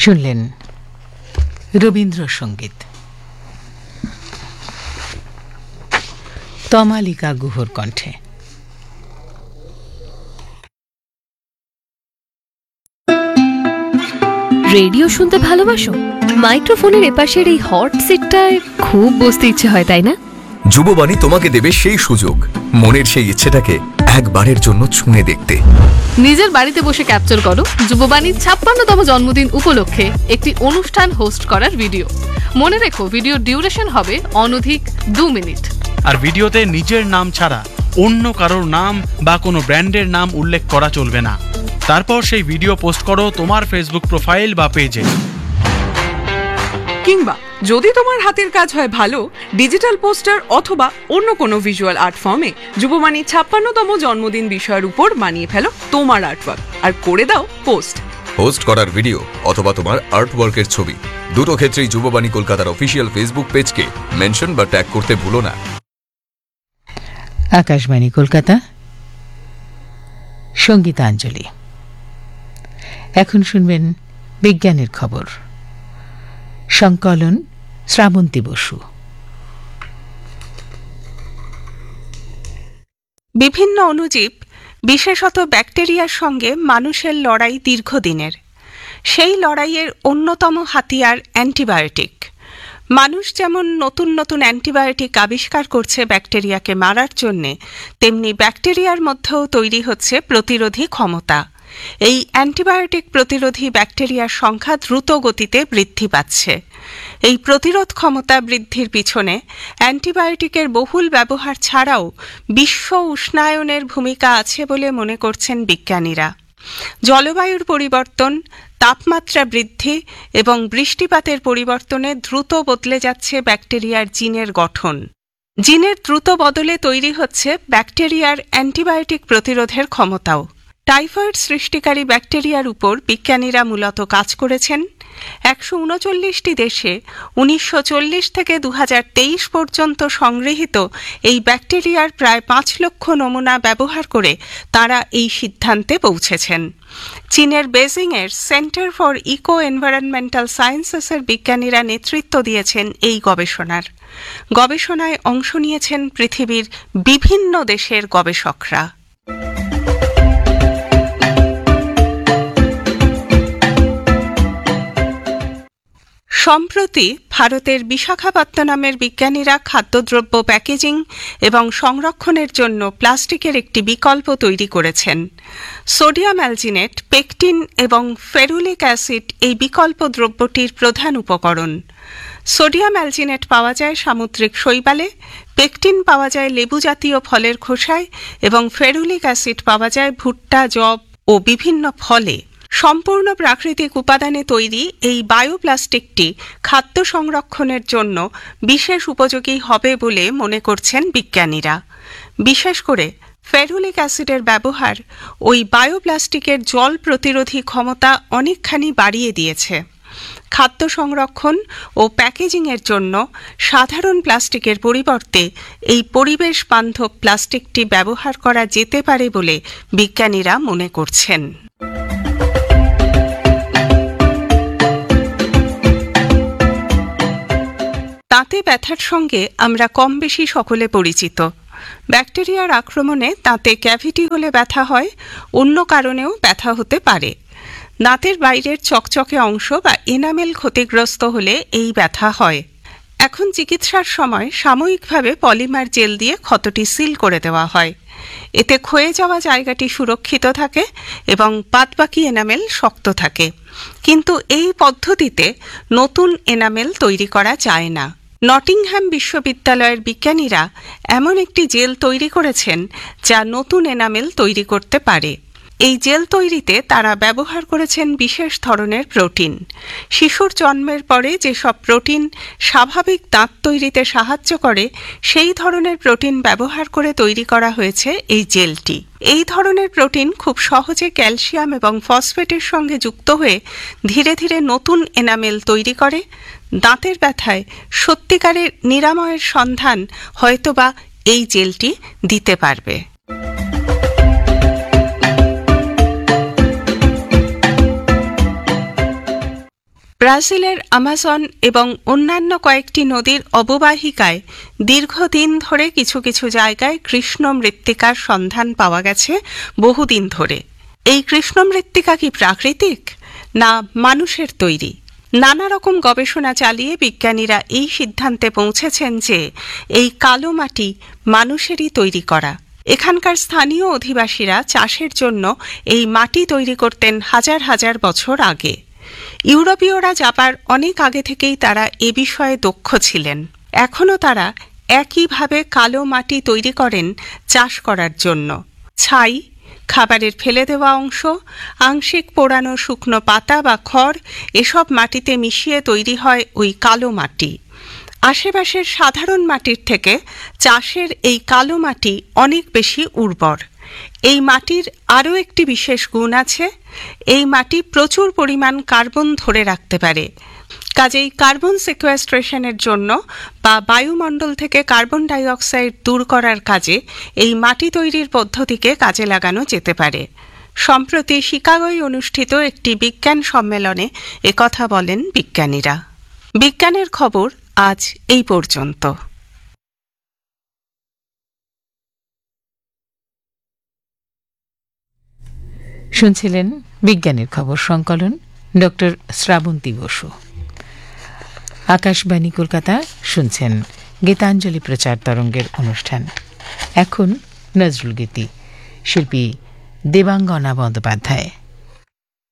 শুনলেন রবীন্দ্রসঙ্গীত, তমালিকা গুহর কণ্ঠে। রেডিও শুনতে ভালোবাসো? মাইক্রোফোনের এপাশের এই হট সিটটায় খুব বসতে ইচ্ছে হয়, তাই না? যুববাণী তোমাকে দেবে সেই সুযোগ, মনের সেই ইচ্ছেটাকে একবারের জন্য ছুঁয়ে দেখতে। নিজের বাড়িতে বসে ক্যাপচার করো যুববাণীর 56তম জন্মদিন উপলক্ষে একটি অনুষ্ঠান হোস্ট করার ভিডিও। মনে রেখো, ভিডিও ডিউরেশন হবে অনধিক 2 মিনিট। আর ভিডিওতে নিজের নাম ছাড়া অন্য কারোর নাম বা কোনো ব্র্যান্ডের নাম উল্লেখ করা চলবে না। তারপর সেই ভিডিও পোস্ট করো তোমার ফেসবুক প্রোফাইল বা পেজে। কিংবা যদি তোমার হাতের কাজ হয় ভালো, ডিজিটাল পোস্টার অথবা অন্য কোনো ভিজুয়াল আর্ট ফর্মে যুববাণীর 56তম জন্মদিন বিষয়ের উপর বানিয়ে ফেলো তোমার আর্টওয়ার্ক আর করে দাও পোস্ট। পোস্ট করার ভিডিও অথবা তোমার আর্টওয়ার্কের ছবি, দুটো ক্ষেত্রেই যুববাণী কলকাতার অফিসিয়াল ফেসবুক পেজকে মেনশন বা ট্যাগ করতে ভুলো না। আকাশবাণী কলকাতা, সঙ্গীতাঞ্জলি। এখন শুনবেন বিজ্ঞানের খবর। সংকলন শ্রাবন্তী বসু। বিভিন্ন অণুজীব, বিশেষত ব্যাকটেরিয়ার সঙ্গে মানুষের লড়াই দীর্ঘদিনের। সেই লড়াইয়ের অন্যতম হাতিয়ার অ্যান্টিবায়োটিক। মানুষ যেমন নতুন নতুন অ্যান্টিবায়োটিক আবিষ্কার করছে ব্যাকটেরিয়াকে মারার জন্যে, তেমনি ব্যাকটেরিয়ার মধ্যেও তৈরি হচ্ছে প্রতিরোধী ক্ষমতা। এই অ্যান্টিবায়োটিক প্রতিরোধী ব্যাকটেরিয়ার সংখ্যা দ্রুত গতিতে বৃদ্ধি পাচ্ছে। এই প্রতিরোধ ক্ষমতা বৃদ্ধির পিছনে অ্যান্টিবায়োটিকের বহুল ব্যবহার ছাড়াও বিশ্ব উষ্ণায়নের ভূমিকা আছে বলে মনে করছেন বিজ্ঞানীরা। জলবায়ুর পরিবর্তন, তাপমাত্রা বৃদ্ধি এবং বৃষ্টিপাতের পরিবর্তনে দ্রুত বদলে যাচ্ছে ব্যাকটেরিয়ার জিনের গঠন। জিনের দ্রুত বদলে তৈরি হচ্ছে ব্যাকটেরিয়ার অ্যান্টিবায়োটিক প্রতিরোধের ক্ষমতাও। টাইফয়েড সৃষ্টিকারী ব্যাকটেরিয়ার উপর বিজ্ঞানীরা মূলত কাজ করেছেন। 139টি দেশে 1940 থেকে 2023 পর্যন্ত সংগৃহীত এই ব্যাকটেরিয়ার প্রায় 5 লক্ষ নমুনা ব্যবহার করে তারা এই সিদ্ধান্তে পৌঁছেছেন। চীনের বেজিংয়ের সেন্টার ফর ইকো এনভায়রনমেন্টাল সায়েন্সেসের বিজ্ঞানীরা নেতৃত্ব দিয়েছেন এই গবেষণায় অংশ নিয়েছেন পৃথিবীর বিভিন্ন দেশের গবেষকরা। সম্প্রতি ভারতের বিশাখাপত্তনমের বিজ্ঞানীরা খাদ্যদ্রব্য প্যাকেজিং এবং সংরক্ষণের জন্য প্লাস্টিকের একটি বিকল্প তৈরি করেছেন। সোডিয়াম অ্যালজিনেট, পেকটিন এবং ফেরুলিক অ্যাসিড এই বিকল্প দ্রব্যটির প্রধান উপকরণ। সোডিয়াম অ্যালজিনেট পাওয়া যায় সামুদ্রিক শৈবালে, পেকটিন পাওয়া যায় লেবু জাতীয় ফলের খোসায় এবং ফেরুলিক অ্যাসিড পাওয়া যায় ভুট্টা, যব ও বিভিন্ন ফলে। সম্পূর্ণ প্রাকৃতিক উপাদানে তৈরি এই বায়োপ্লাস্টিকটি খাদ্য সংরক্ষণের জন্য বিশেষ উপযোগী হবে বলে মনে করছেন বিজ্ঞানীরা। বিশেষ করে ফেরুলিক অ্যাসিডের ব্যবহার ওই বায়োপ্লাস্টিকের জল প্রতিরোধী ক্ষমতা অনেকখানি বাড়িয়ে দিয়েছে। খাদ্য সংরক্ষণ ও প্যাকেজিংয়ের জন্য সাধারণ প্লাস্টিকের পরিবর্তে এই পরিবেশ বান্ধব প্লাস্টিকটি ব্যবহার করা যেতে পারে বলে বিজ্ঞানীরা মনে করছেন। দাঁতে ব্যথার সঙ্গে আমরা কম বেশি সকলে পরিচিত। ব্যাকটেরিয়ার আক্রমণে দাঁতে ক্যাভিটি হলে ব্যথা হয়, অন্য কারণেও ব্যথা হতে পারে। দাঁতের বাইরের চকচকে অংশ বা এনামেল ক্ষতিগ্রস্ত হলে এই ব্যথা হয়। এখন চিকিৎসার সময় সাময়িকভাবে পলিমার জেল দিয়ে ক্ষতটি সিল করে দেওয়া হয়। এতে ক্ষয়ে যাওয়া জায়গাটি সুরক্ষিত থাকে এবং বাদবাকি এনামেল শক্ত থাকে। কিন্তু এই পদ্ধতিতে নতুন এনামেল তৈরি করা যায় না। নটিংহ্যাম বিশ্ববিদ্যালয়ের বিজ্ঞানীরা এমন একটি জেল তৈরি করেছেন যা নতুন এনামেল তৈরি করতে পারে। এই জেল তৈরিতে তারা ব্যবহার করেছেন বিশেষ ধরনের প্রোটিন। শিশুর জন্মের পরে যেসব প্রোটিন স্বাভাবিক দাঁত তৈরিতে সাহায্য করে, সেই ধরনের প্রোটিন ব্যবহার করে তৈরি করা হয়েছে এই জেলটি। এই ধরনের প্রোটিন খুব সহজে ক্যালসিয়াম এবং ফসফেটের সঙ্গে যুক্ত হয়ে ধীরে ধীরে নতুন এনামেল তৈরি করে। দাঁতের ব্যথায় সত্যিকারের নিরাময়ের সন্ধান হয়তোবা এই জেলটি দিতে পারবে। ব্রাজিলের আমাজন এবং অন্যান্য কয়েকটি নদীর অববাহিকায় দীর্ঘদিন ধরে কিছু কিছু জায়গায় কৃষ্ণ মৃত্তিকার সন্ধান পাওয়া গেছে বহুদিন ধরে। এই কৃষ্ণ মৃত্তিকা কি প্রাকৃতিক না মানুষের তৈরি? নানা রকম গবেষণা চালিয়ে বিজ্ঞানীরা এই সিদ্ধান্তে পৌঁছেছেন যে এই কালো মাটি মানুষেরই তৈরি করা। এখানকার স্থানীয় অধিবাসীরা চাষের জন্য এই মাটি তৈরি করতেন হাজার হাজার বছর আগে। ইউরোপীয়রা যাবার অনেক আগে থেকেই তারা এ বিষয়ে দক্ষ ছিলেন। এখনও তারা একইভাবে কালো মাটি তৈরি করেন চাষ করার জন্য। ছাই, খাবারের ফেলে দেওয়া অংশ, আংশিক পোড়ানো শুকনো পাতা বা খড় এসব মাটিতে মিশিয়ে তৈরি হয় ওই কালো মাটি। আশেপাশের সাধারণ মাটির থেকে চাষের এই কালো মাটি অনেক বেশি উর্বর। এই মাটির আরও একটি বিশেষ গুণ আছে, এই মাটি প্রচুর পরিমাণ কার্বন ধরে রাখতে পারে। কাজেই কার্বন সিকোয়েস্ট্রেশনের জন্য বা বায়ুমণ্ডল থেকে কার্বন ডাই অক্সাইড দূর করার কাজে এই মাটি তৈরির পদ্ধতিকে কাজে লাগানো যেতে পারে। সম্প্রতি শিকাগোয় অনুষ্ঠিত একটি বিজ্ঞান সম্মেলনে একথা বলেন বিজ্ঞানীরা। বিজ্ঞানের খবর আজ এই পর্যন্ত। শুনছিলেন বিজ্ঞানের খবর, সংকলন ডক্টর শ্রাবন্তী বসু। আকাশবাণী কলকাতা শুনছেন গীতাঞ্জলি প্রচার তরঙ্গের অনুষ্ঠান। এখন নজরুল গীতি, শিল্পী দেবাঙ্গনা বন্দ্যোপাধ্যায়।